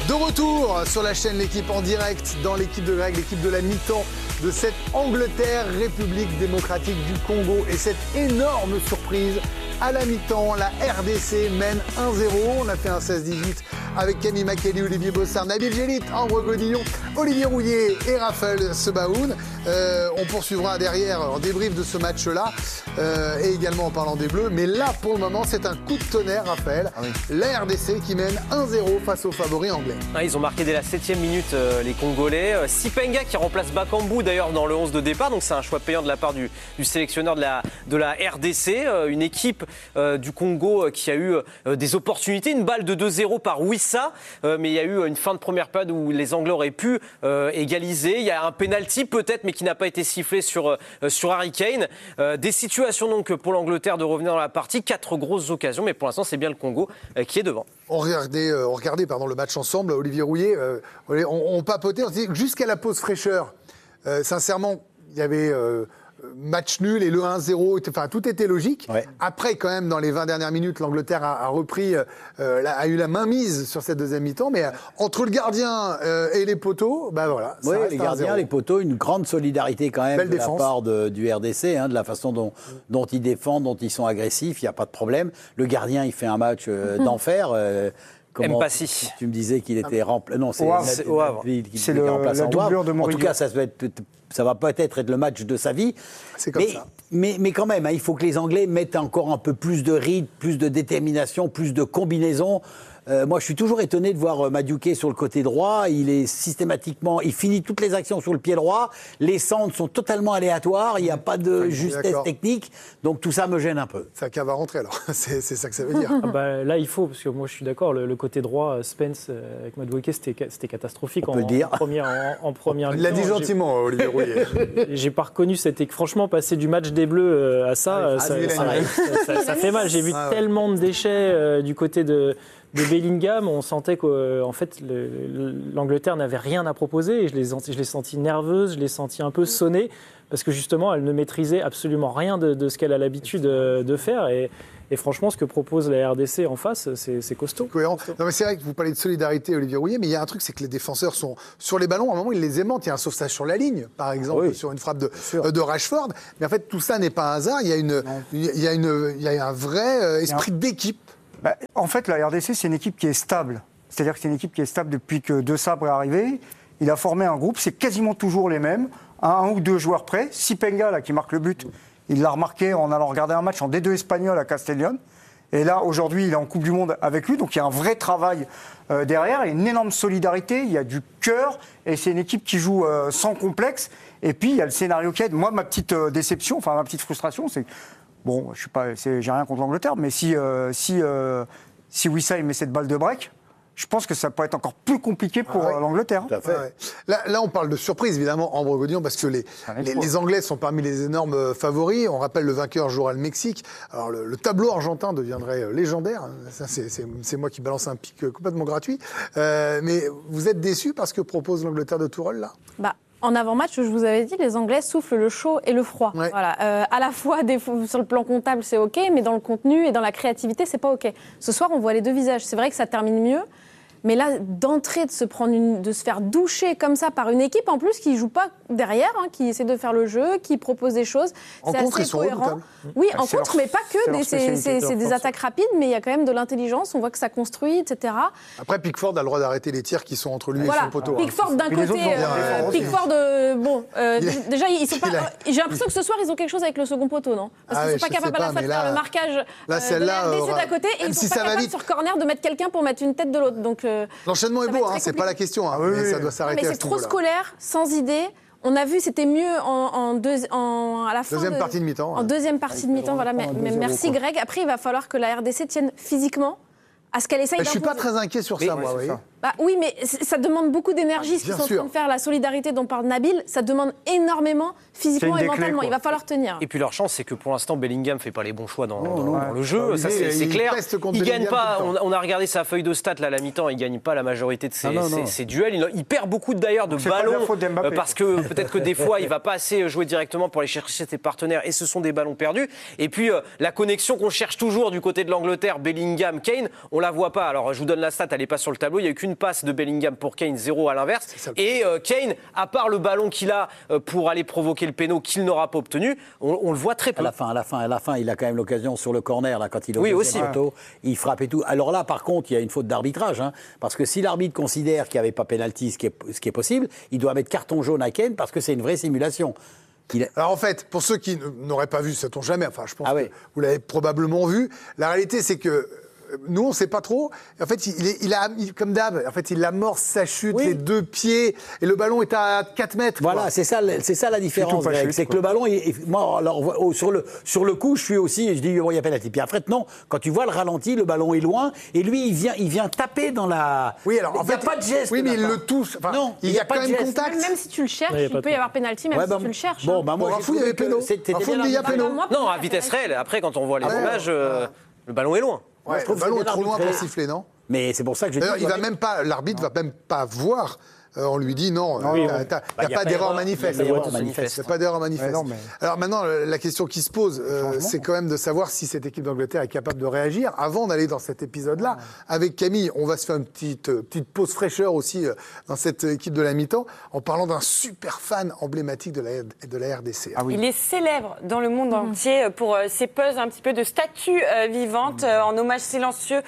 De retour sur la chaîne L'équipe en direct dans l'équipe de Greg, l'équipe de la mi-temps de cette Angleterre, République démocratique du Congo. Et cette énorme surprise à la mi-temps, la RDC mène 1-0. On a fait un 16-18 avec Camille Makeli, Olivier Bossard, Nabil Djellit, Ambre Godillon, Olivier Rouillet et Raphaël Sebaoun. On poursuivra derrière en débrief de ce match-là et également en parlant des Bleus. Mais là, pour le moment, c'est un coup de tonnerre, Raphaël. Ah oui. La RDC qui mène 1-0 face aux favoris anglais. Ah, ils ont marqué dès la 7e minute les Congolais. Sipenga qui remplace Bakambu d'ailleurs dans le 11 de départ. Donc c'est un choix payant de la part du sélectionneur de la RDC. Une équipe du Congo qui a eu des opportunités. Une balle de 2-0 par Wissa. Mais il y a eu une fin de première période où les Anglais auraient pu égaliser. Il y a un penalty peut-être mais qui n'a pas été sifflé sur Harry Kane. Des situations donc pour l'Angleterre de revenir dans la partie. 4 grosses occasions. Mais pour l'instant c'est bien le Congo qui est devant. On regardait le match ensemble, Olivier Rouillet. On papotait, on se dit jusqu'à la pause fraîcheur. Sincèrement, il y avait match nul et le 1-0, enfin tout était logique. Ouais. Après, quand même, dans les 20 dernières minutes, l'Angleterre a repris, a eu la main mise sur cette deuxième mi-temps. Mais entre le gardien et les poteaux, ben voilà. Oui, les gardiens, les poteaux, une grande solidarité quand même. Belle de défense. La part du RDC, de la façon dont ils défendent, dont ils sont agressifs. Il n'y a pas de problème. Le gardien, il fait un match d'enfer. Mpassi. Tu me disais qu'il était remplacé. Non, c'est au Havre. C'est la doublure de Mourinho. En tout cas, ça va peut-être être le match de sa vie. C'est comme ça. Mais quand même, il faut que les Anglais mettent encore un peu plus de rythme, plus de détermination, plus de combinaison. Moi, je suis toujours étonné de voir Madueke sur le côté droit. Il est systématiquement, il finit toutes les actions sur le pied droit. Les centres sont totalement aléatoires. Il n'y a pas de justesse technique. Donc tout ça me gêne un peu. Ça va rentrer alors. C'est ça que ça veut dire. Là, il faut parce que moi, je suis d'accord. Le côté droit, Spence avec Madueke, c'était catastrophique. On peut le dire. En première. Il l'a dit gentiment, Olivier Rouillet. J'ai pas reconnu cette. Franchement, passer du match des Bleus à ça fait mal. J'ai vu tellement de déchets du côté de Bellingham. On sentait qu'en fait l'Angleterre n'avait rien à proposer et je l'ai senti nerveuse, je l'ai senti un peu sonnée parce que justement elle ne maîtrisait absolument rien de ce qu'elle a l'habitude de faire et franchement ce que propose la RDC en face c'est costaud. Cohérent. Non mais c'est vrai que vous parlez de solidarité Olivier Rouillet, mais il y a un truc, c'est que les défenseurs sont sur les ballons, à un moment ils les aimantent, il y a un sauvetage sur la ligne par exemple sur une frappe de Rashford, mais en fait tout ça n'est pas un hasard, il y a un vrai esprit d'équipe. En fait, la RDC, c'est une équipe qui est stable. C'est-à-dire que c'est une équipe qui est stable depuis que De Sabre est arrivé. Il a formé un groupe, c'est quasiment toujours les mêmes, à 1 ou 2 joueurs près. Sipenga, là, qui marque le but, il l'a remarqué en allant regarder un match en D2 espagnol à Castellón. Et là, aujourd'hui, il est en Coupe du Monde avec lui. Donc, il y a un vrai travail derrière. Il y a une énorme solidarité, il y a du cœur. Et c'est une équipe qui joue sans complexe. Et puis, il y a le scénario qui aide. Moi, ma petite déception, enfin, ma petite frustration, c'est... Bon, j'ai rien contre l'Angleterre, mais si Wissa met cette balle de break, je pense que ça peut être encore plus compliqué pour l'Angleterre. Tout à fait. Là, on parle de surprise, évidemment, Ambre Godillon, parce que les Anglais sont parmi les énormes favoris. On rappelle, le vainqueur jouera le Mexique. Alors, le tableau argentin deviendrait légendaire. Ça, c'est moi qui balance un pic complètement gratuit. Mais vous êtes déçus par ce que propose l'Angleterre de Tourelle, là ? En avant-match, je vous avais dit, les Anglais soufflent le chaud et le froid. Ouais. Voilà. À la fois, sur le plan comptable, c'est OK, mais dans le contenu et dans la créativité, c'est pas OK. Ce soir, on voit les deux visages. C'est vrai que ça termine mieux. Mais là, d'entrée, de se faire doucher comme ça par une équipe, en plus, qui ne joue pas derrière, qui essaie de faire le jeu, qui propose des choses. C'est assez cohérent. Oui, en contre, mais pas que. C'est des attaques rapides, mais il y a quand même de l'intelligence. On voit que ça construit, etc. Après, Pickford a le droit d'arrêter les tirs qui sont entre lui et son poteau. Pickford d'un côté, Pickford, déjà, ils sont pas. J'ai l'impression que ce soir, ils ont quelque chose avec le second poteau, non ? Parce qu'ils ne sont pas capables à la fois de faire le marquage de la RDC d'un côté, et ils ne sont pas capables sur corner de mettre quelqu'un pour mettre une tête de l'autre. Donc l'enchaînement est beau, c'est pas la question, mais ça doit s'arrêter. Mais c'est trop scolaire, sans idée. On a vu, c'était mieux à la fin. Deuxième partie de mi-temps. En deuxième partie de mi-temps, voilà. Mais merci Greg. Après, il va falloir que la RDC tienne physiquement à ce qu'elle essaye d'imposer. Je suis pas très inquiet sur ça, moi. Oui, mais ça demande beaucoup d'énergie, ce qu'ils sont en train de faire. La solidarité dont parle Nabil, ça demande énormément, physiquement et mentalement. Il va falloir tenir. Et puis leur chance, c'est que pour l'instant, Bellingham ne fait pas les bons choix dans le jeu. Ça, c'est clair. Il ne gagne pas. On a regardé sa feuille de stats là, à la mi-temps. Il ne gagne pas la majorité de ses duels. Il perd beaucoup d'ailleurs de ballons parce que peut-être que des fois, il ne va pas assez jouer directement pour aller chercher ses partenaires. Et ce sont des ballons perdus. Et puis, la connexion qu'on cherche toujours du côté de l'Angleterre, Bellingham, Kane, on ne la voit pas. Alors, je vous donne la stat, elle n'est pas sur le tableau. Il n'y a eu qu'une passe de Bellingham pour Kane, 0 à l'inverse. Et Kane, à part le ballon qu'il a pour aller provoquer le péno qu'il n'aura pas obtenu, on le voit très peu. À la fin, il a quand même l'occasion sur le corner, là, quand il est oui, au aussi, poteau, il frappe et tout. Alors là, par contre, il y a une faute d'arbitrage, hein, parce que si l'arbitre considère qu'il n'y avait pas pénalty, ce qui est possible, il doit mettre carton jaune à Kane parce que c'est une vraie simulation. Alors en fait, pour ceux qui n'auraient pas vu, ça tombe jamais, enfin je pense que vous l'avez probablement vu, la réalité c'est que nous, on ne sait pas trop. En fait, il a, comme d'hab, en fait, il amorce sa chute, les deux pieds, et le ballon est à 4 mètres. Voilà, c'est ça la différence, Greg. C'est que le ballon, moi, alors, sur le coup, je suis aussi, je dis, il y a pénalty. Puis après, non, quand tu vois le ralenti, le ballon est loin, et lui, il vient taper dans la. Oui, alors, il n'y a pas de geste. Oui, mais il le touche. Enfin, non, il y a quand même contact. Même si tu le cherches, il peut y avoir pénalty, même si tu le cherches. Bon, bah, moi, il y avait péno. Il y a péno. Non, à vitesse réelle. Après, quand on voit les images, le ballon est loin. Ouais, le ballon est trop loin pour siffler, non ? Mais c'est pour ça que je dis. D'ailleurs, l'arbitre va même pas voir. On lui dit non, il n'y a pas d'erreur manifeste. Il n'y a pas d'erreur manifeste. Alors maintenant, la question qui se pose, c'est quand même de savoir si cette équipe d'Angleterre est capable de réagir. Avant d'aller dans cet épisode-là, avec Camille, on va se faire une petite pause fraîcheur aussi dans cette équipe de la mi-temps, en parlant d'un super fan emblématique de la RDC. Ah oui. Il est célèbre dans le monde entier pour ses poses un petit peu de statues vivantes, en hommage silencieux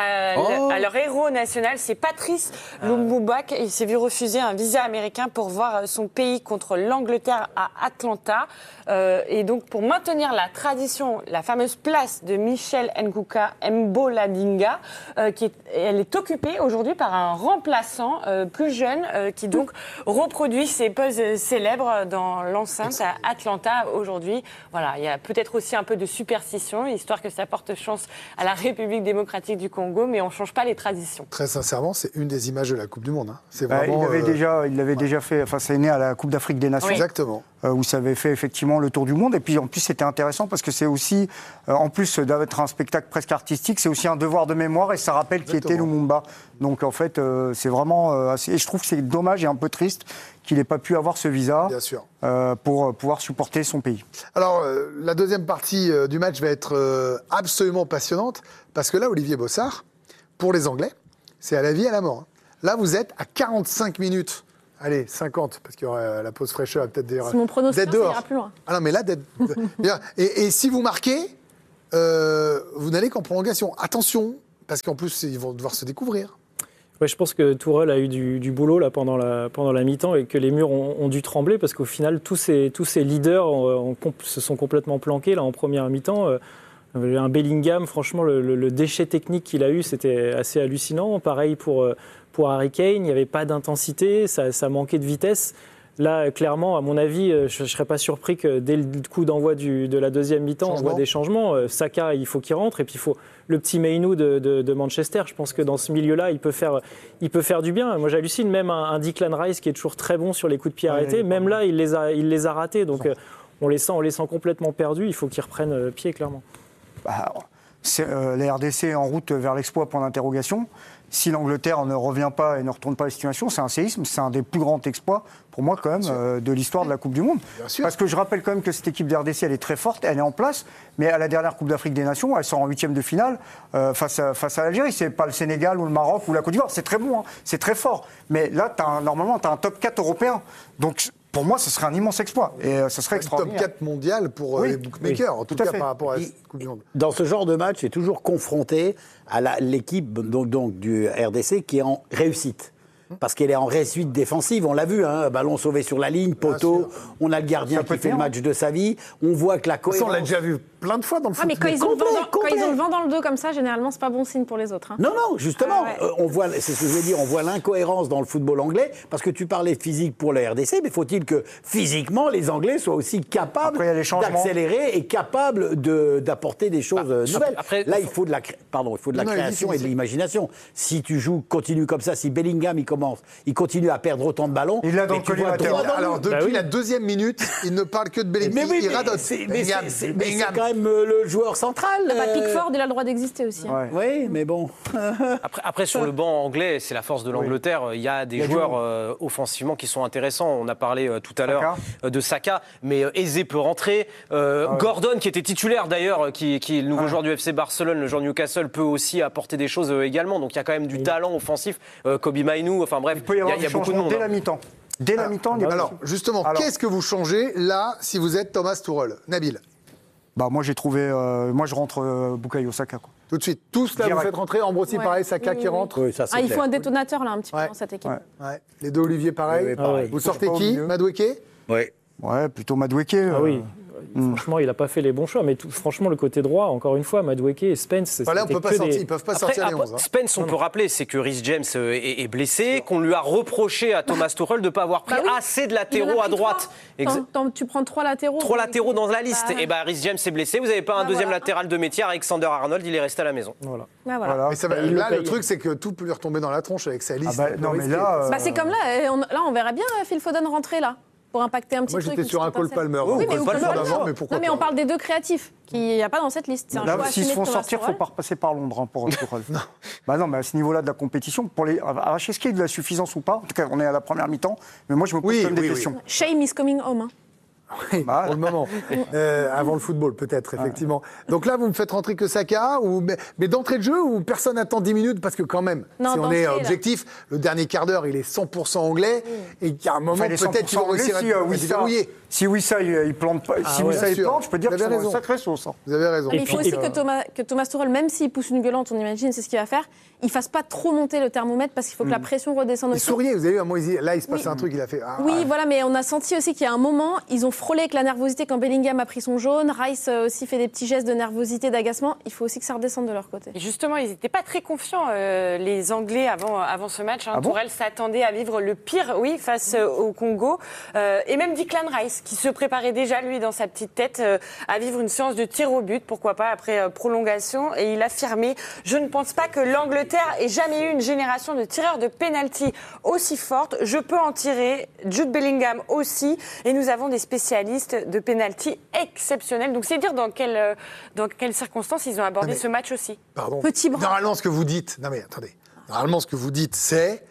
à leur héros national. C'est Patrice Lumumba. Il s'est vu refuser un visa américain pour voir son pays contre l'Angleterre à Atlanta. Et donc, pour maintenir la tradition, la fameuse place de Michel Nguka Mboladinga, elle est occupée aujourd'hui par un remplaçant plus jeune qui donc reproduit ses poses célèbres dans l'enceinte à Atlanta aujourd'hui. Voilà, il y a peut-être aussi un peu de superstition, histoire que ça porte chance à la République démocratique du Congo, mais on ne change pas les traditions. Très sincèrement, c'est une des images de la Coupe du Monde. Hein. C'est vraiment, il l'avait déjà fait, enfin c'est né à la Coupe d'Afrique des Nations. Oui. Exactement. Où ça avait fait effectivement le tour du monde. Et puis en plus, c'était intéressant parce que c'est aussi, en plus d'être un spectacle presque artistique, c'est aussi un devoir de mémoire et ça rappelle qui était Lumumba. Donc en fait, c'est vraiment assez... Et je trouve que c'est dommage et un peu triste qu'il n'ait pas pu avoir ce visa pour pouvoir supporter son pays. Alors, la deuxième partie du match va être absolument passionnante parce que là, Olivier Bossard, pour les Anglais, c'est à la vie et à la mort. Hein. Là, vous êtes à 45 minutes. Allez, 50, parce qu'il y aura la pause fraîcheur, peut-être d'ailleurs. Si mon pronostic, ça ira plus loin. Ah non, mais là, bien. Et si vous marquez, vous n'allez qu'en prolongation. Attention, parce qu'en plus, ils vont devoir se découvrir. Ouais, je pense que Tourelle a eu du boulot là, pendant la mi-temps et que les murs ont dû trembler parce qu'au final, tous ces leaders se sont complètement planqués là, en première mi-temps. Un Bellingham, franchement, le déchet technique qu'il a eu, c'était assez hallucinant. Pareil pour Harry Kane, il n'y avait pas d'intensité, ça manquait de vitesse. Là, clairement, à mon avis, je ne serais pas surpris que dès le coup d'envoi de la deuxième mi-temps, on voit des changements. Saka, il faut qu'il rentre. Et puis, il faut le petit Mainoo de Manchester. Je pense que dans ce milieu-là, il peut faire du bien. Moi, j'hallucine. Même un Declan Rice qui est toujours très bon sur les coups de pied arrêtés. Même là, il les a ratés. Donc, on les sent complètement perdus. Il faut qu'ils reprennent pied, clairement. La RDC est en route vers l'exploit, point d'interrogation. Si l'Angleterre ne revient pas et ne retourne pas à la situation, c'est un séisme, c'est un des plus grands exploits, pour moi, quand même, de l'histoire de la Coupe du Monde. Parce que je rappelle quand même que cette équipe de RDC, elle est très forte, elle est en place, mais à la dernière Coupe d'Afrique des Nations, elle sort en 8e de finale face à l'Algérie. C'est pas le Sénégal ou le Maroc ou la Côte d'Ivoire, c'est très bon, hein, c'est très fort. Mais là, normalement, tu as un top 4 européen. Donc, pour moi, ce serait un immense exploit et ce serait extraordinaire. Top 4 mondial pour les bookmakers, en tout cas par rapport à cette Coupe du Monde. Dans ce genre de match, c'est toujours confronté à l'équipe donc du RDC qui est en réussite. Parce qu'elle est en réussite défensive, on l'a vu, hein, ballon sauvé sur la ligne, poteau, on a le gardien qui fait le match de sa vie, on voit que la cohérence... On l'a déjà vu plein de fois dans le foot. Mais quand ils ont le vent dans le dos comme ça, généralement, c'est pas bon signe pour les autres. Hein. Non, justement, on voit, c'est ce que je veux dire, on voit l'incohérence dans le football anglais, parce que tu parlais physique pour la RDC, mais faut-il que physiquement, les Anglais soient aussi capables d'accélérer et capables d'apporter des choses nouvelles. Là, il faut de la création et de l'imagination. Si tu continues comme ça, si Bellingham, il continue à perdre autant de ballons. Il a dans le collimateur. Alors, depuis la deuxième minute, il ne parle que de Bellingham. Il radote. Mais c'est quand même même le joueur central. Pickford, il a le droit d'exister aussi. Ouais. Oui, mais bon. Après, sur le banc anglais, c'est la force de l'Angleterre. Il y a des joueurs offensivement qui sont intéressants. On a parlé tout à l'heure de Saka, mais Eze peut rentrer. Gordon, qui était titulaire d'ailleurs, qui est le nouveau joueur du FC Barcelone, le joueur Newcastle, peut aussi apporter des choses également. Donc il y a quand même du talent offensif. Kobe Mainoo, enfin bref, il y a beaucoup de monde. Dès la mi-temps. Dès la mi-temps, alors, justement, qu'est-ce que vous changez là si vous êtes Thomas Tuchel? Nabil? Moi, j'ai trouvé. Moi, je rentre Bukayo Saka. Quoi. Tout de suite. Tous là, vous faites rentrer. Ambrosi, pareil, Saka qui rentre. Oui, ça, il faut un détonateur là, un petit peu dans cette équipe. Ouais. Les deux Olivier, pareil. pareil. Vous sortez qui? Madueke? Oui. Ouais, plutôt Madueke. Ah oui. Franchement, il n'a pas fait les bons choix. Mais franchement, le côté droit, encore une fois, Madueke et Spence. Là, on peut pas sortir. Ils peuvent pas sortir les 11. Spence, on peut rappeler, c'est que Reece James est blessé, qu'on lui a reproché à Thomas Tuchel de ne pas avoir pris assez de latéraux à droite. Tu prends 3 latéraux. 3 latéraux dans la liste. Et Reece James est blessé. Vous n'avez pas un deuxième latéral de métier. Alexander Arnold, il est resté à la maison. Voilà. Mais là, le truc, c'est que tout peut lui retomber dans la tronche avec sa liste. Non, mais là. C'est comme là. Là, on verrait bien Phil Foden rentrer là. Pour impacter un petit truc. Moi, j'étais sur un Cole Palmer. Oui, mais mais pourquoi on parle des deux créatifs qu'il n'y a pas dans cette liste. S'ils se font sortir, il ne faut pas repasser par Londres pour Tuchel. Non, mais à ce niveau-là de la compétition, est-ce qu'il y a de la suffisance ou pas? En tout cas, on est à la première mi-temps, mais moi, je me pose quand même des questions. Shame is coming home. Oui, pour le moment. Avant le football, peut-être, effectivement. Donc là, vous me faites rentrer que Saka, mais d'entrée de jeu, ou personne attend 10 minutes, parce que quand même, si on est objectif, le dernier quart d'heure, il est 100% anglais, et qu'à un moment, peut-être qu'il va réussir à déverrouiller. Si Wissa, il plante pas, je peux dire que c'est une sacrée sauce. Vous avez raison. Mais il faut aussi que Thomas Tuchel, même s'il pousse une gueulante, on imagine, c'est ce qu'il va faire, il ne fasse pas trop monter le thermomètre, parce qu'il faut que la pression redescende. Il souriait, vous avez vu, à un moment, là, il se passe un truc, il a fait... Voilà, mais on a senti aussi qu'il y a un moment, ils ont frôlé avec la nervosité quand Bellingham a pris son jaune. Rice aussi fait des petits gestes de nervosité, d'agacement. Il faut aussi que ça redescende de leur côté. Et justement, ils n'étaient pas très confiants, les Anglais, avant ce match. Tuchel s'attendait à vivre le pire, face au Congo. Et même Declan Rice, qui se préparait déjà, lui, dans sa petite tête, à vivre une séance de tir au but, pourquoi pas, après prolongation. Et il a affirmé « Je ne pense pas que l'Angleterre ait jamais eu une génération de tireurs de pénalty aussi forte. Je peux en tirer. Jude Bellingham aussi. Et nous avons des spécialistes de pénalty exceptionnels. » Donc c'est dire dans quelles circonstances ils ont abordé ce match aussi. Pardon. Normalement, ce que vous dites... Non mais attendez. Normalement, ce que vous dites, c'est...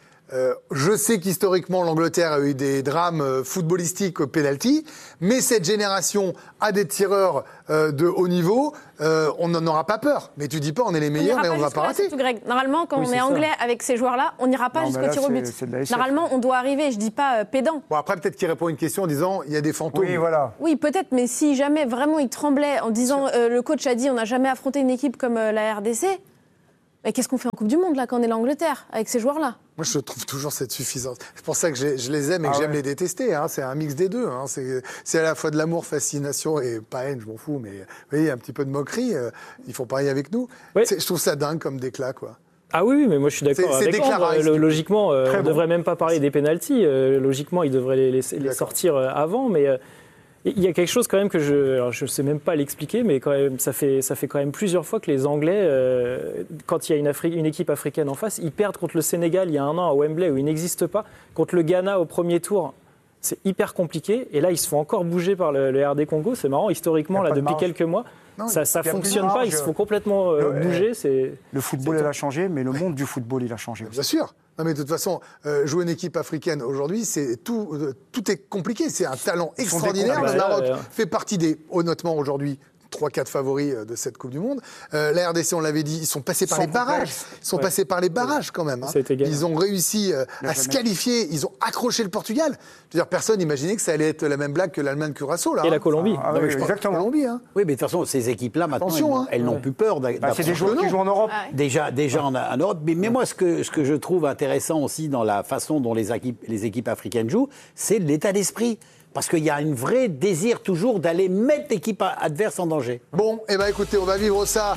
je sais qu'historiquement, l'Angleterre a eu des drames footballistiques au pénalty, mais cette génération a des tireurs de haut niveau, on n'en aura pas peur. Mais tu dis pas on est les meilleurs, mais on ne va pas rater. Greg. Normalement, quand on est anglais avec ces joueurs-là, on n'ira pas jusqu'au tir au but. Normalement, on doit arriver, je dis pas pédant. Bon, après, peut-être qu'il répond à une question en disant il y a des fantômes. Oui, voilà. Oui, peut-être, mais si jamais vraiment il tremblait en disant le coach a dit on n'a jamais affronté une équipe comme la RDC. Mais qu'est-ce qu'on fait en Coupe du Monde, là, quand on est l'Angleterre, avec ces joueurs-là? Moi, je trouve toujours cette suffisance. C'est pour ça que je les aime et que j'aime les détester. C'est un mix des deux. C'est à la fois de l'amour, fascination et pas haine, je m'en fous. Mais vous voyez, un petit peu de moquerie. Ils font pareil avec nous. Oui. Je trouve ça dingue comme déclat, quoi. Ah oui, mais moi je suis d'accord avec André. Logiquement, on ne devrait même pas parler des pénaltys. Logiquement, ils devraient les sortir avant, mais... Il y a quelque chose quand même que je ne sais même pas l'expliquer, mais quand même, ça fait quand même plusieurs fois que les Anglais, quand il y a une équipe africaine en face, ils perdent contre le Sénégal il y a un an à Wembley où ils n'existent pas, contre le Ghana au premier tour. C'est hyper compliqué. Et là, ils se font encore bouger par le RD Congo. C'est marrant, historiquement, là, depuis quelques mois, ça ne fonctionne pas. Ils se font complètement bouger. Le football, il a changé, mais le monde du football, il a changé aussi. Bien sûr. Non mais de toute façon, jouer une équipe africaine aujourd'hui, tout est compliqué. C'est un talent extraordinaire. Le Maroc fait partie honnêtement aujourd'hui, 3-4 favoris de cette Coupe du Monde. La RDC, on l'avait dit, ils sont passés par les barrages. Ils sont passés par les barrages quand même. Ils ont réussi à se qualifier. Ils ont accroché le Portugal. Je veux dire, personne n'imaginait que ça allait être la même blague que l'Allemagne-Curaçao. Et la Colombie. Oui, exactement. Colombie, Oui, mais de toute façon, ces équipes-là, maintenant, elles n'ont plus peur d'affronter. C'est des joueurs qui jouent en Europe. Déjà en Europe. Mais moi, ce que je trouve intéressant aussi dans la façon dont les équipes africaines jouent, c'est l'état d'esprit. Parce qu'il y a un vrai désir toujours d'aller mettre l'équipe adverse en danger. Bon, écoutez, on va vivre ça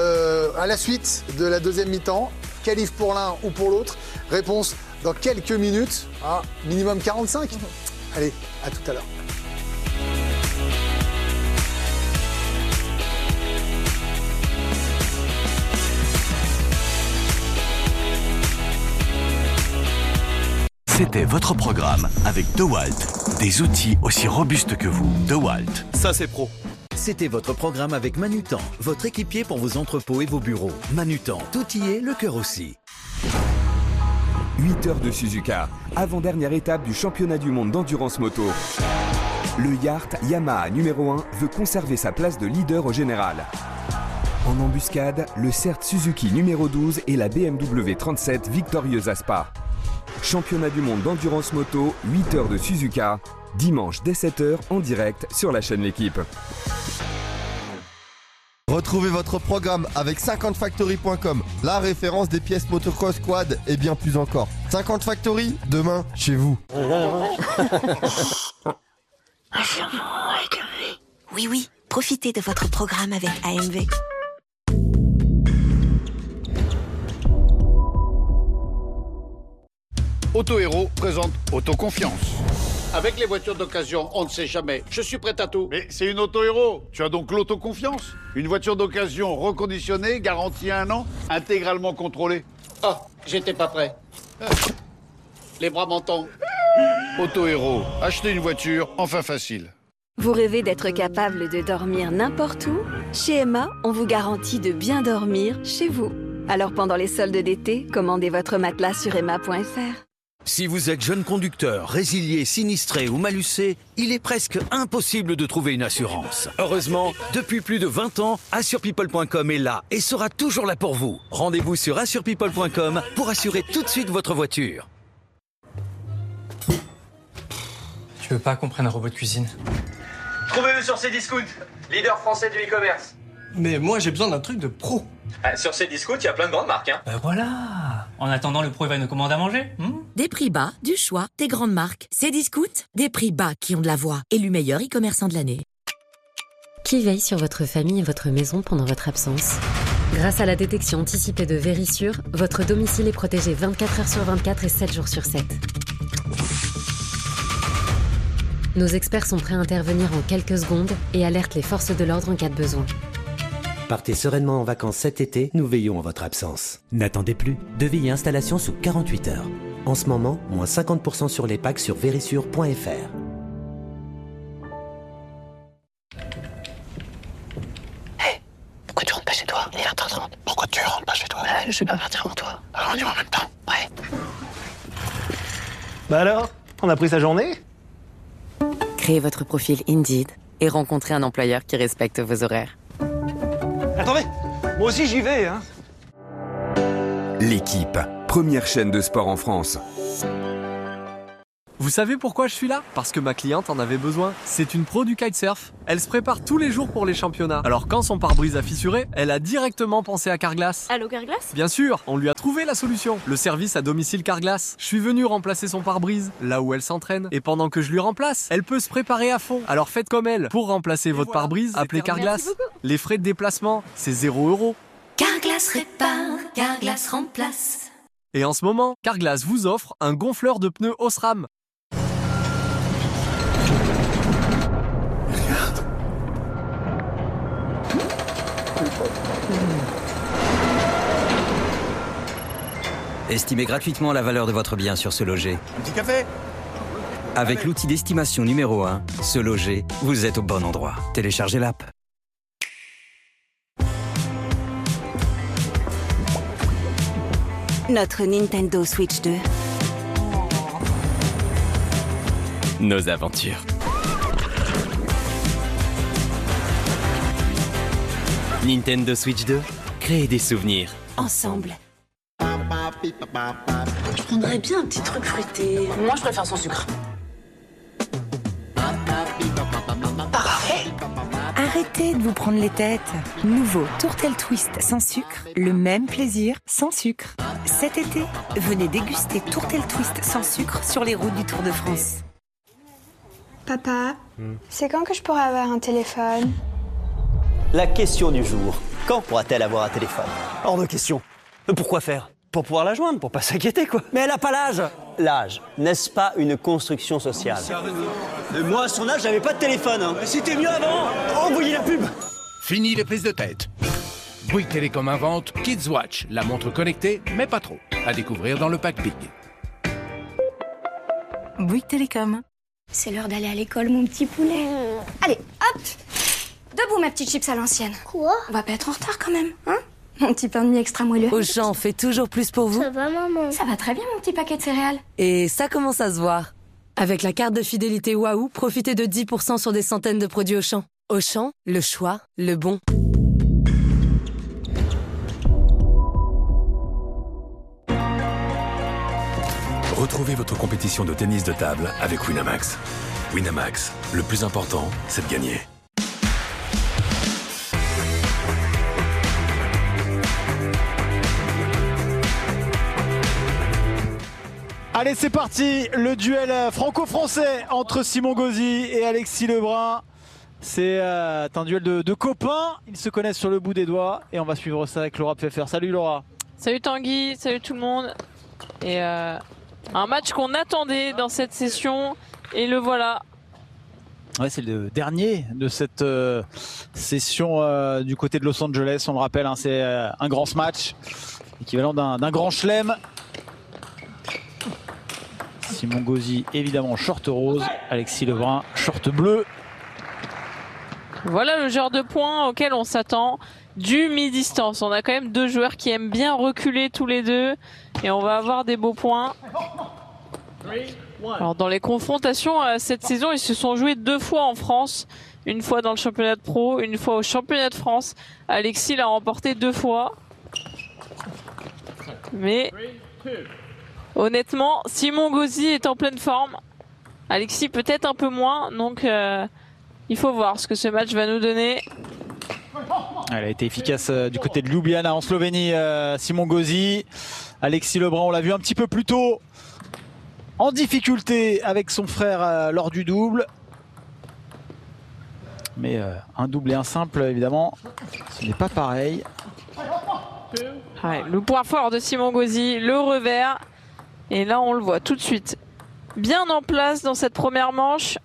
à la suite de la deuxième mi-temps. Qualif pour l'un ou pour l'autre. Réponse dans quelques minutes. Minimum 45. Allez, à tout à l'heure. C'était votre programme avec DeWalt. Des outils aussi robustes que vous. DeWalt. Ça, c'est pro. C'était votre programme avec Manutan, votre équipier pour vos entrepôts et vos bureaux. Manutan, tout y est, le cœur aussi. 8 heures de Suzuka, avant-dernière étape du championnat du monde d'endurance moto. Le yacht Yamaha numéro 1 veut conserver sa place de leader au général. En embuscade, le CERT Suzuki numéro 12 et la BMW 37 victorieuse à Spa. Championnat du monde d'endurance moto, 8 heures de Suzuka, dimanche dès 7h en direct sur la chaîne L'Équipe. Retrouvez votre programme avec 50factory.com, la référence des pièces motocross, quad et bien plus encore. 50 Factory, demain, chez vous. Oui, profitez de votre programme avec AMV. Auto Héros présente Autoconfiance. Avec les voitures d'occasion, on ne sait jamais. Je suis prêt à tout. Mais c'est une Auto Héros. Tu as donc l'autoconfiance. Une voiture d'occasion reconditionnée, garantie 1 an, intégralement contrôlée. Ah, j'étais pas prêt. Les bras m'en tombent. Auto Héros, acheter une voiture, enfin facile. Vous rêvez d'être capable de dormir n'importe où? Chez Emma, on vous garantit de bien dormir chez vous. Alors pendant les soldes d'été, commandez votre matelas sur emma.fr. Si vous êtes jeune conducteur, résilié, sinistré ou malucé, il est presque impossible de trouver une assurance. Heureusement, depuis plus de 20 ans, AssurePeople.com est là et sera toujours là pour vous. Rendez-vous sur AssurePeople.com pour assurer tout de suite votre voiture. Tu veux pas qu'on prenne un robot de cuisine? Trouvez-le sur Cdiscount, leader français du e-commerce. Mais moi j'ai besoin d'un truc de pro. Sur Cdiscount, il y a plein de grandes marques. Ben voilà. En attendant, le pro il va nous commander à manger. Des prix bas, du choix, des grandes marques. Cdiscount, des prix bas qui ont de la voix. Élu meilleur e-commerçant de l'année. Qui veille sur votre famille et votre maison pendant votre absence? Grâce à la détection anticipée de Vérissure, votre domicile est protégé 24 heures sur 24 et 7 jours sur 7. Nos experts sont prêts à intervenir en quelques secondes et alertent les forces de l'ordre en cas de besoin. Partez sereinement en vacances cet été, nous veillons à votre absence. N'attendez plus, devis et installation sous 48 heures. En ce moment, moins 50% sur les packs sur vérissure.fr. Hey, pourquoi tu rentres pas chez toi? Il est 20h30. Pourquoi tu rentres pas chez toi? Je vais pas partir avant toi. Alors on y va en même temps. Ouais. Bah alors, on a pris sa journée? Créez votre profil Indeed et rencontrez un employeur qui respecte vos horaires. Attendez, moi aussi j'y vais, hein. L'Équipe, première chaîne de sport en France. Vous savez pourquoi je suis là? Parce que ma cliente en avait besoin. C'est une pro du kitesurf. Elle se prépare tous les jours pour les championnats. Alors quand son pare-brise a fissuré, elle a directement pensé à Carglass. Allô Carglass? Bien sûr, on lui a trouvé la solution. Le service à domicile Carglass. Je suis venu remplacer son pare-brise, là où elle s'entraîne. Et pendant que je lui remplace, elle peut se préparer à fond. Alors faites comme elle. Pour remplacer votre pare-brise, appelez Carglass. Les frais de déplacement, c'est 0 €. Carglass répare, Carglass remplace. Et en ce moment, Carglass vous offre un gonfleur de pneus Osram. Estimez gratuitement la valeur de votre bien sur Se Loger. Un petit café? Avec l'outil d'estimation numéro 1, Se Loger, vous êtes au bon endroit. Téléchargez l'app. Notre Nintendo Switch 2. Nos aventures. Nintendo Switch 2, créez des souvenirs. Ensemble. Je prendrais bien un petit truc fruité. Moi, je préfère sans sucre. Parfait. Arrêtez de vous prendre les têtes. Nouveau Tourtel Twist sans sucre, le même plaisir sans sucre. Cet été, venez déguster Tourtel Twist sans sucre sur les routes du Tour de France. Papa, c'est quand que je pourrai avoir un téléphone? La question du jour. Quand pourra-t-elle avoir un téléphone? Hors de question. Pourquoi faire? Pour pouvoir la joindre, pour pas s'inquiéter, quoi. Mais elle a pas l'âge. L'âge, n'est-ce pas une construction sociale? Moi, à son âge, j'avais pas de téléphone. Hein. C'était mieux avant. Envoyez la pub. Fini les prises de tête. Bouygues Télécom invente Kids Watch, la montre connectée, mais pas trop. À découvrir dans le pack Big. Bouygues Télécom. C'est l'heure d'aller à l'école, mon petit poulet. Allez, hop! Debout, ma petite chips à l'ancienne. Quoi? On va pas être en retard quand même, hein? Mon petit pain de mie extra moelleux. Auchan fait toujours plus pour vous. Ça va, maman? Ça va très bien, mon petit paquet de céréales. Et ça commence à se voir. Avec la carte de fidélité Waouh, profitez de 10% sur des centaines de produits Auchan. Auchan, le choix, le bon. Retrouvez votre compétition de tennis de table avec Winamax. Winamax, le plus important, c'est de gagner. Allez, c'est parti, le duel franco-français entre Simon Gauzy et Alexis Lebrun. C'est un duel de copains, ils se connaissent sur le bout des doigts et on va suivre ça avec Laura Pfeffer. Salut Laura. Salut Tanguy, salut tout le monde. Et un match qu'on attendait dans cette session et le voilà. Ouais, c'est le dernier de cette session du côté de Los Angeles, on le rappelle, hein, c'est un grand match, équivalent d'un grand chelem. Simon Gauzy évidemment short rose, Alexis Lebrun short bleu. Voilà le genre de points auquel on s'attend du mi-distance. On a quand même deux joueurs qui aiment bien reculer tous les deux et on va avoir des beaux points. Alors dans les confrontations cette saison, ils se sont joués 2 fois en France. Une fois dans le championnat de pro, une fois au championnat de France. Alexis l'a remporté 2 fois. Mais honnêtement, Simon Gauzy est en pleine forme. Alexis peut-être un peu moins, donc il faut voir ce que ce match va nous donner. Elle a été efficace du côté de Ljubljana en Slovénie, Simon Gauzy. Alexis Lebrun, on l'a vu un petit peu plus tôt, en difficulté avec son frère lors du double. Mais un double et un simple, évidemment, ce n'est pas pareil. Ouais, le point fort de Simon Gauzy, le revers. Et là, on le voit tout de suite. Bien en place dans cette première manche.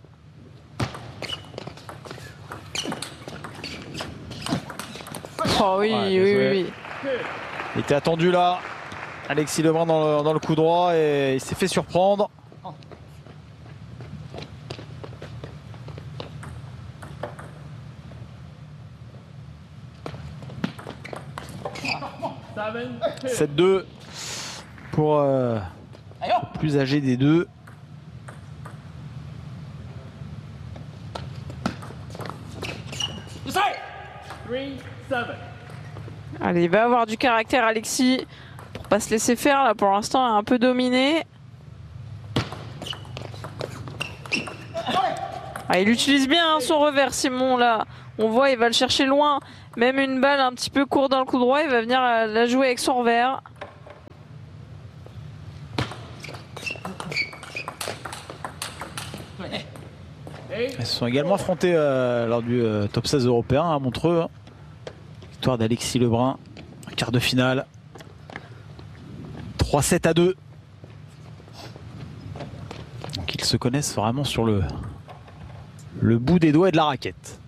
Oh oui, oui. Il était attendu là. Alexis Lebrun dans le coup droit et il s'est fait surprendre. « 7-2 pour le plus âgé des deux. Allez, il va avoir du caractère Alexis pour pas se laisser faire. Là, pour l'instant, un peu dominé. Ah, il utilise bien hein, son revers, Simon. Là, on voit, il va le chercher loin. Même une balle un petit peu courte dans le coup droit, il va venir la jouer avec son revers. Ils se sont également affrontés lors du top 16 européen à Montreux. Hein. Victoire d'Alexis Lebrun, quart de finale. 3-7-2. Donc ils se connaissent vraiment sur le bout des doigts et de la raquette.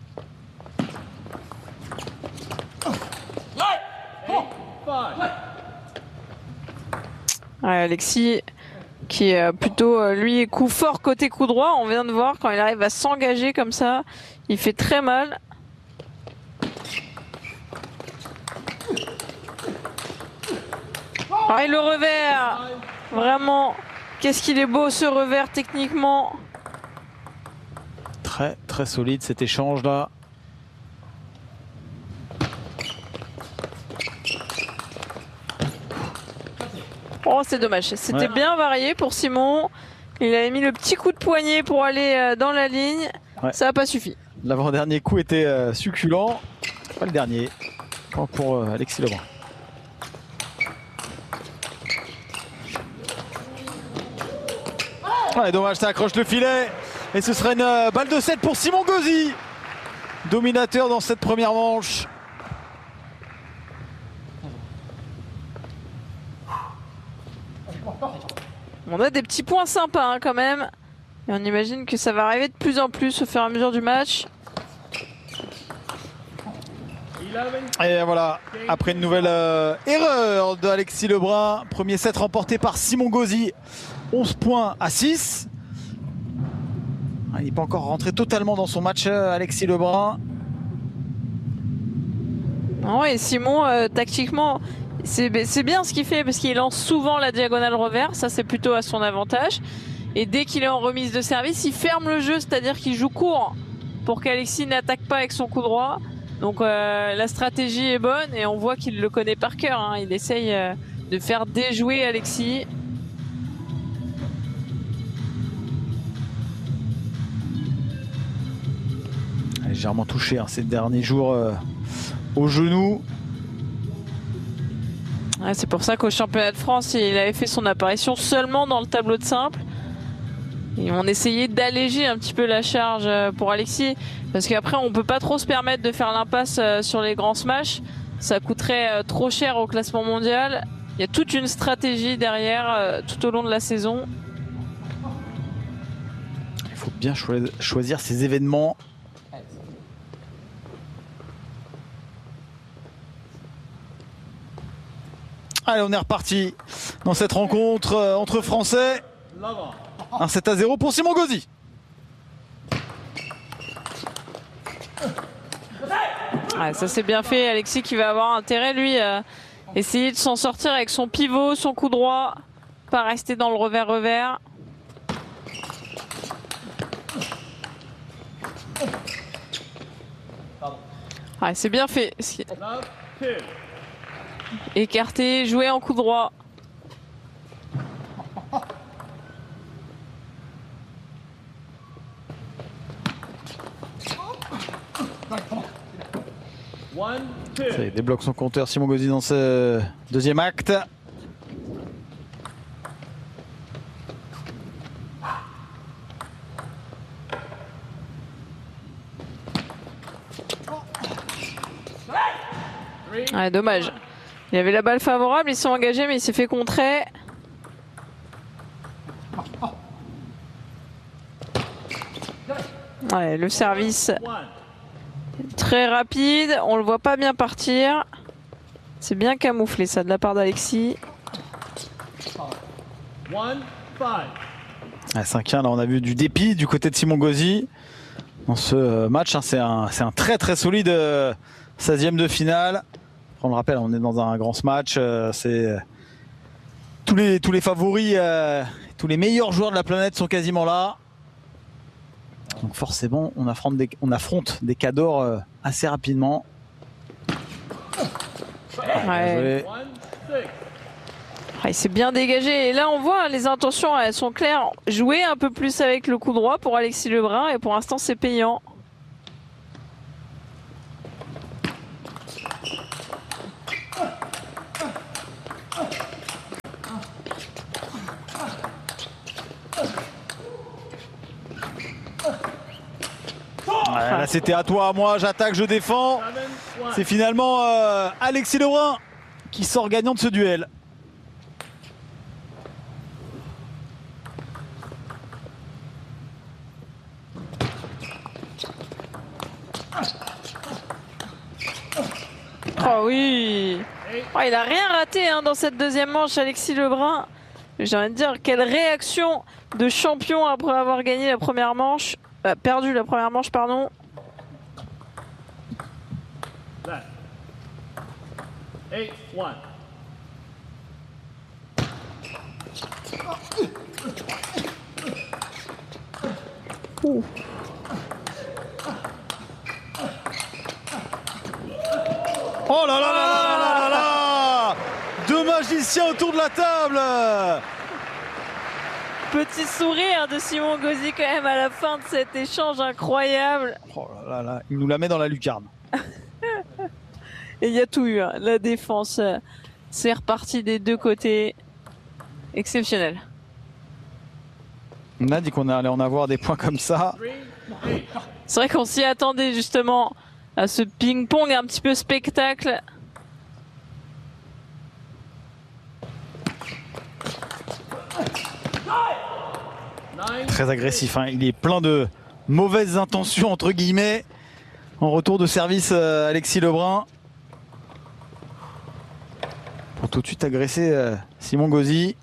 Ouais, Alexis qui est plutôt lui coup fort côté coup droit. On vient de voir quand il arrive à s'engager comme ça, il fait très mal. Ah, et le revers, vraiment, qu'est-ce qu'il est beau ce revers techniquement. Très très solide cet échange là. Oh, c'est dommage, c'était bien varié pour Simon. Il avait mis le petit coup de poignet pour aller dans la ligne. Ouais. Ça n'a pas suffi. L'avant-dernier coup était succulent. Pas le dernier. Pour Alexis Lebrun. Ouais, dommage, ça accroche le filet. Et ce serait une balle de 7 pour Simon Gauzy. Dominateur dans cette première manche. On a des petits points sympas hein, quand même. Et on imagine que ça va arriver de plus en plus au fur et à mesure du match. Et voilà, après une nouvelle erreur d'Alexis Lebrun. Premier set remporté par Simon Gauzy. 11 points à 6. Il n'est pas encore rentré totalement dans son match, Alexis Lebrun. Oui, Simon, tactiquement, c'est bien ce qu'il fait parce qu'il lance souvent la diagonale revers. Ça, c'est plutôt à son avantage. Et dès qu'il est en remise de service, il ferme le jeu, c'est-à-dire qu'il joue court pour qu'Alexis n'attaque pas avec son coup droit. Donc la stratégie est bonne et on voit qu'il le connaît par cœur. Hein. Il essaye de faire déjouer Alexis. Légèrement touché ces derniers jours au genou. Ouais, c'est pour ça qu'au championnat de France, il avait fait son apparition seulement dans le tableau de simple. Ils ont essayé d'alléger un petit peu la charge pour Alexis, parce qu'après on peut pas trop se permettre de faire l'impasse sur les grands smash. Ça coûterait trop cher au classement mondial. Il y a toute une stratégie derrière tout au long de la saison. Il faut bien choisir ses événements. Allez, on est reparti dans cette rencontre entre Français. 1-7-0 pour Simon Gauzy. Ouais, ça c'est bien fait. Alexis qui va avoir intérêt, lui, à essayer de s'en sortir avec son pivot, son coup droit, pas rester dans le revers-revers. Ouais, c'est bien fait. Écarté, joué en coup droit. Ça y est, débloque son compteur Simon Gauzy dans ce deuxième acte. Ouais, dommage. Il avait la balle favorable, ils sont engagés, mais il s'est fait contrer. Ouais, le service très rapide, on le voit pas bien partir. C'est bien camouflé ça de la part d'Alexis. 5-1, là on a vu du dépit du côté de Simon Gauzy dans ce match. C'est un très très solide 16e de finale. On le rappelle, on est dans un grand match. C'est tous les favoris, tous les meilleurs joueurs de la planète sont quasiment là. Donc forcément, on affronte des cadors assez rapidement. Ouais. Il s'est bien dégagé. Et là, on voit les intentions, elles sont claires. Jouer un peu plus avec le coup droit pour Alexis Lebrun. Et pour l'instant, c'est payant. Là c'était à toi, à moi, j'attaque, je défends. C'est finalement Alexis Lebrun qui sort gagnant de ce duel. Oh oui, oh, il a rien raté dans cette deuxième manche, Alexis Lebrun. J'ai envie de dire, quelle réaction de champion après avoir gagné la première manche. Perdu la première manche, pardon. Oh là là là là là là là! Deux magiciens autour de la table. Petit sourire de Simon Gauzy quand même à la fin de cet échange incroyable. Oh là là, il nous la met dans la lucarne. Et il y a tout eu, la défense, c'est reparti des deux côtés. Exceptionnel. On a dit qu'on allait en avoir des points comme ça. C'est vrai qu'on s'y attendait justement à ce ping-pong un petit peu spectacle. Très agressif, il est plein de mauvaises intentions entre guillemets. En retour de service, Alexis Lebrun. Pour tout de suite agresser Simon Gauzy.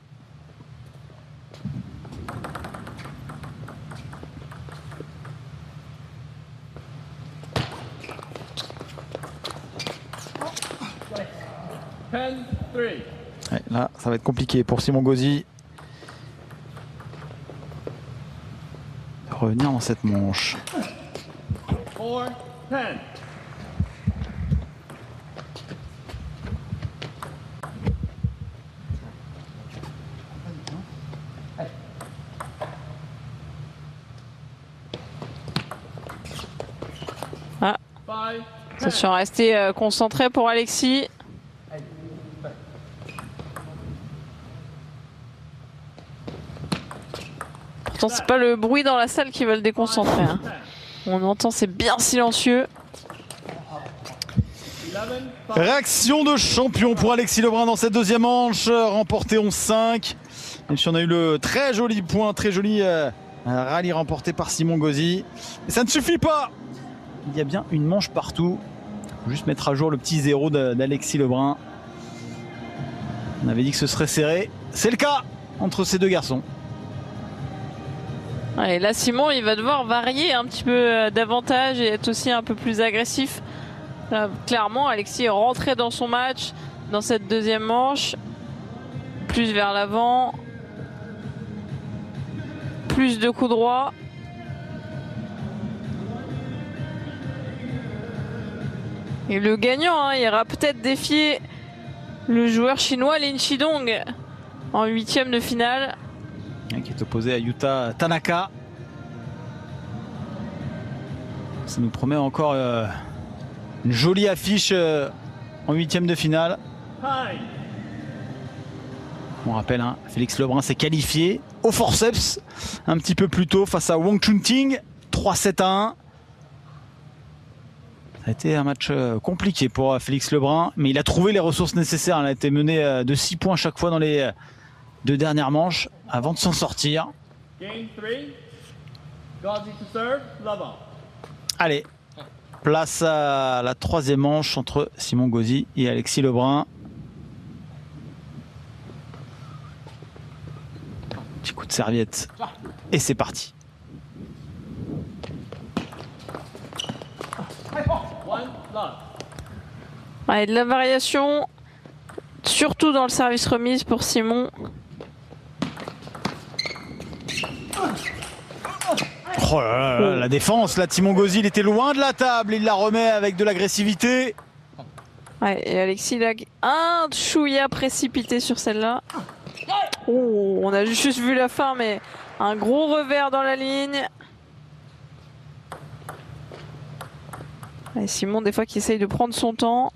Ouais, là, ça va être compliqué pour Simon Gauzy de revenir dans cette manche. 4-10. Ah. Attention, rester concentré pour Alexis. Pourtant, c'est pas le bruit dans la salle qui va le déconcentrer. Hein. On entend, c'est bien silencieux. Réaction de champion pour Alexis Lebrun dans cette deuxième manche, remporté 11-5. Même si on a eu le très joli point, très joli rallye remporté par Simon Gauzy. Mais ça ne suffit pas. Il y a bien une manche partout. Faut juste mettre à jour le petit 0 d'Alexis Lebrun. On avait dit que ce serait serré. C'est le cas entre ces deux garçons. Et là, Simon, il va devoir varier un petit peu davantage et être aussi un peu plus agressif. Là, clairement, Alexis est rentré dans son match, dans cette deuxième manche. Plus vers l'avant. Plus de coups droits. Et le gagnant, hein, il ira peut-être défier le joueur chinois Lin Chidong en 8e de finale. Qui est opposé à Yuta Tanaka. Ça nous promet encore une jolie affiche en 8e de finale. On rappelle, hein, Félix Lebrun s'est qualifié au forceps un petit peu plus tôt face à Wang Chunting. 3-7-1. Ça a été un match compliqué pour Félix Lebrun, mais il a trouvé les ressources nécessaires. Il a été mené de 6 points chaque fois dans les 2 dernières manches avant de s'en sortir. Allez, place à la 3e manche entre Simon Gauzy et Alexis Lebrun. Petit coup de serviette et c'est parti. Ouais, de la variation, surtout dans le service remise pour Simon. Oh là là, la défense, là, Simon Gauzy, il était loin de la table, il la remet avec de l'agressivité. Ouais, et Alexis, il a un chouïa précipité sur celle-là. Oh, on a juste vu la fin, mais un gros revers dans la ligne. Et Simon, des fois, qui essaye de prendre son temps.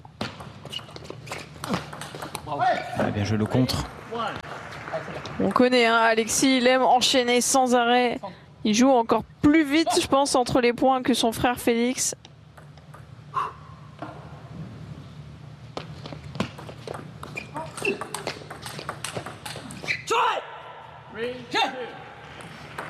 Ah, bien joué le contre. On connaît, hein, Alexis, il aime enchaîner sans arrêt. Il joue encore plus vite, je pense, entre les points que son frère Félix.